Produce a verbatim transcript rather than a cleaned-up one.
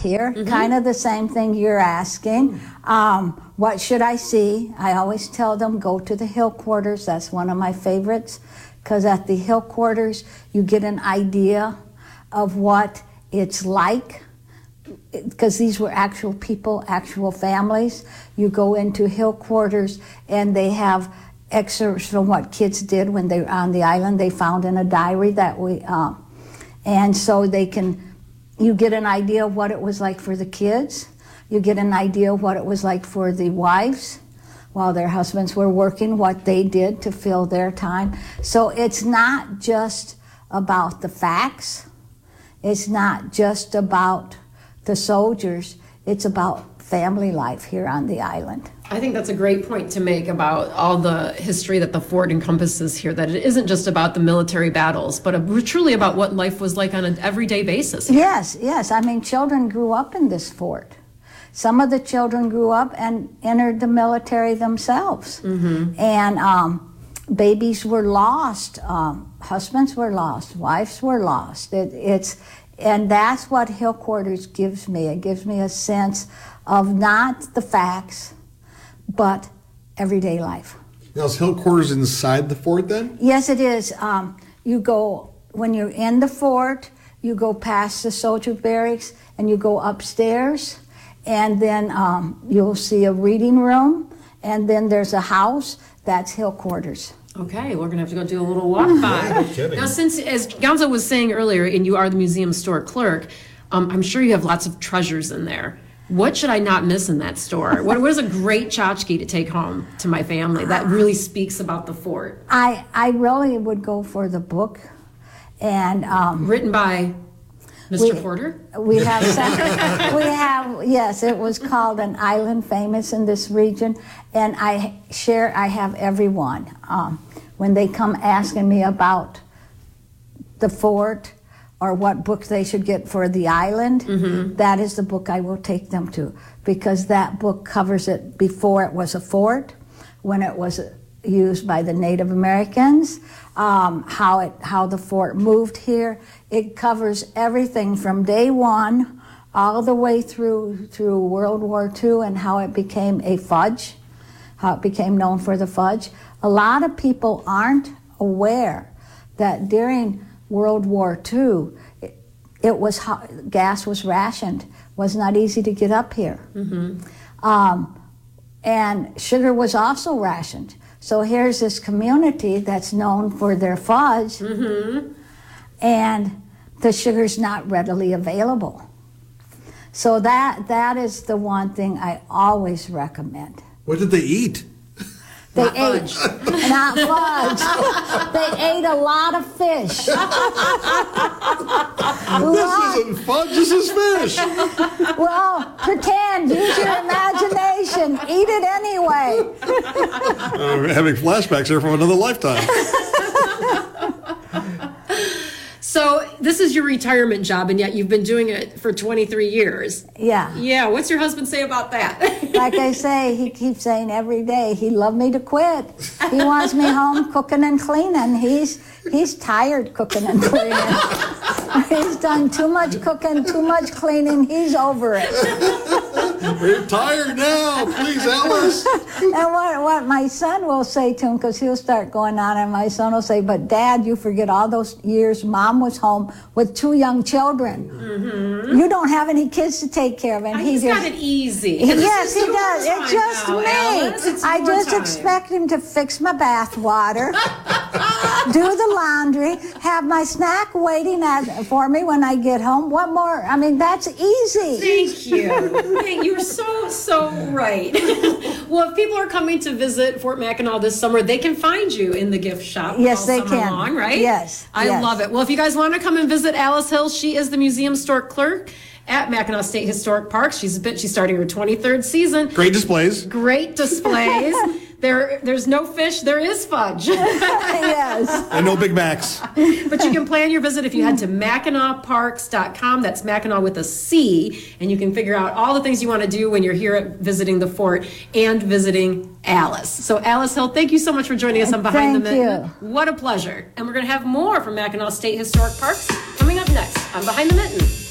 here, mm-hmm. kind of the same thing you're asking. Um, what should I see? I always tell them, go to the Hill Quarters. That's one of my favorites, because at the Hill Quarters, you get an idea of what it's like, because these were actual people, actual families. You go into Hill Quarters, and they have excerpts from what kids did when they were on the island. They found in a diary that we, uh, and so they can, you get an idea of what it was like for the kids. You get an idea of what it was like for the wives while their husbands were working, what they did to fill their time. So it's not just about the facts. It's not just about the soldiers. It's about family life here on the island. I think that's a great point to make about all the history that the fort encompasses here, that it isn't just about the military battles, but a, truly about what life was like on an everyday basis. Yes, yes. I mean, children grew up in this fort. Some of the children grew up and entered the military themselves. Mm-hmm. And um, babies were lost, um, husbands were lost, wives were lost. It, it's, and that's what Hill Quarters gives me. It gives me a sense of not the facts, but everyday life. Now, is Hill Quarters inside the fort then? Yes, it is. Um, you go, when you're in the fort, you go past the soldier barracks and you go upstairs, and then um, you'll see a reading room, and then there's a house. That's Hill Quarters. Okay, we're going to have to go do a little walk by. No kidding. Now, since, as Gonzo was saying earlier, and you are the museum store clerk, um, I'm sure you have lots of treasures in there. What should I not miss in that store? What, what is a great tchotchke to take home to my family that really speaks about the fort? I, I really would go for the book. And um, written by Mister We, Porter? We have, some, we have, yes, it was called An Island Famous in This Region. And I share, I have everyone. Um, when they come asking me about the fort, or what book they should get for the island, mm-hmm. that is the book I will take them to, because that book covers it before it was a fort, when it was used by the Native Americans, um, how it how the fort moved here. It covers everything from day one all the way through through World War Two, and how it became a fudge, how it became known for the fudge. A lot of people aren't aware that during World War Two, it, it was gas was rationed. Was not easy to get up here, mm-hmm. um, and sugar was also rationed. So here's this community that's known for their fudge, mm-hmm. and the sugar's not readily available. So that that is the one thing I always recommend. What did they eat? They not ate, fudge. not fudge. They ate a lot of fish. This isn't fudge, this is fish. Well, pretend, use your imagination, eat it anyway. I'm having flashbacks here from another lifetime. So this is your retirement job, and yet you've been doing it for twenty-three years. Yeah. Yeah, what's your husband say about that? Like I say, he keeps saying every day he'd love me to quit. He wants me home cooking and cleaning. He's he's tired cooking and cleaning. He's done too much cooking, too much cleaning. He's over it. We're tired now. Please, Alice. And what, what my son will say to him, because he'll start going on, and my son will say, but Dad, you forget all those years Mom was home with two young children. Mm-hmm. You don't have any kids to take care of. And he's he just, got it easy. Yes, he does. It's just now, me. Alice. It's I your just time. expect him to fix my bath water, do the laundry, have my snack waiting at, for me when I get home. What more? I mean, that's easy. Thank you. Thank you. You're so, so right. Well, if people are coming to visit Fort Mackinac this summer, they can find you in the gift shop. Yes, all they summer can. long, right? Yes. I yes. love it. Well, if you guys want to come and visit Alice Hill, she is the museum store clerk at Mackinac State Historic Park. She's been, she's starting her twenty-third season. Great displays. Great displays. There, there's no fish. There is fudge. Yes. And no Big Macs. But you can plan your visit if you head to mackinac parks dot com. That's Mackinac with a C. And you can figure out all the things you want to do when you're here at visiting the fort and visiting Alice. So Alice Hill, thank you so much for joining us on Behind Thank the Mitten. you. What a pleasure. And we're going to have more from Mackinac State Historic Parks coming up next on Behind the Mitten.